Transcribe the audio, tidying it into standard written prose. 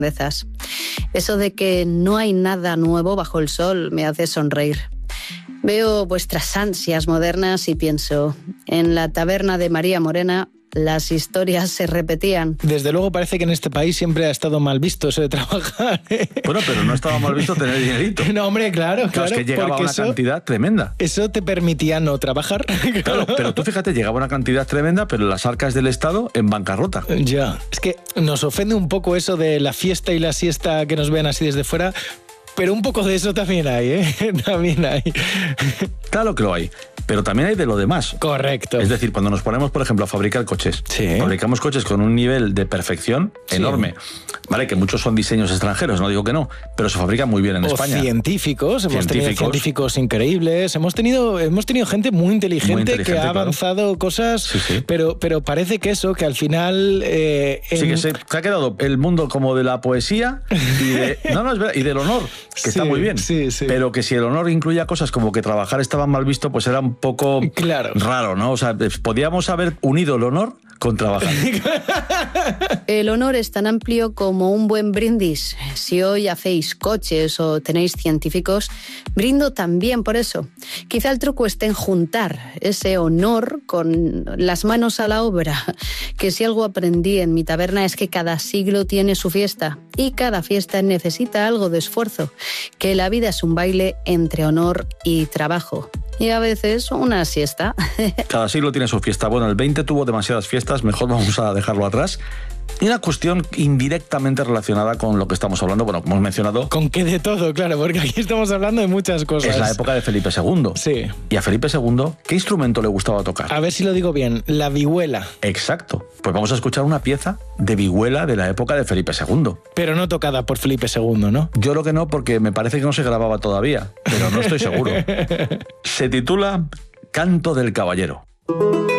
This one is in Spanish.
grandezas. Eso de que no hay nada nuevo bajo el sol me hace sonreír. Veo vuestras ansias modernas y pienso, en la taberna de María Morena las historias se repetían. Desde luego parece que en este país siempre ha estado mal visto eso de trabajar. Bueno, pero no estaba mal visto tener dinerito. No, hombre, claro. Es que llegaba una cantidad tremenda. Eso te permitía no trabajar. Claro, pero tú fíjate, llegaba una cantidad tremenda, pero las arcas del Estado en bancarrota. Ya. Es que nos ofende un poco eso de la fiesta y la siesta que nos ven así desde fuera, pero un poco de eso también hay, ¿eh? También hay. Claro que lo hay. Pero también hay de lo demás. Correcto. Es decir, cuando nos ponemos, por ejemplo, a fabricar coches, fabricamos coches con un nivel de perfección enorme. Vale, que muchos son diseños extranjeros, no digo que no, pero se fabrican muy bien en España. Científicos, hemos tenido científicos increíles, hemos tenido gente muy inteligente que ha avanzado cosas, pero parece que eso, que al final... Sí, que se ha quedado el mundo como de la poesía y de, y del honor, que está muy bien. Pero que si el honor incluía cosas como que trabajar estaba mal visto, pues era un poco raro, ¿no? O sea, podíamos haber unido el honor con trabajar. El honor es tan amplio como un buen brindis. Si hoy hacéis coches o tenéis científicos, brindo también por eso. Quizá el truco esté en juntar ese honor con las manos a la obra. Que si algo aprendí en mi taberna es que cada siglo tiene su fiesta y cada fiesta necesita algo de esfuerzo. Que la vida es un baile entre honor y trabajo. Y a veces una siesta. Cada siglo tiene su fiesta. Bueno, el 20 tuvo demasiadas fiestas, mejor vamos a dejarlo atrás. Y una cuestión indirectamente relacionada con lo que estamos hablando, bueno, como hemos mencionado... Con que de todo, claro, porque aquí estamos hablando de muchas cosas. Es la época de Felipe II. Sí. Y a Felipe II, ¿qué instrumento le gustaba tocar? A ver si lo digo bien, la vihuela. Exacto. Pues vamos a escuchar una pieza de vihuela de la época de Felipe II. Pero no tocada por Felipe II, ¿no? Yo creo que no, porque me parece que no se grababa todavía, pero no estoy seguro. Se titula Canto del Caballero.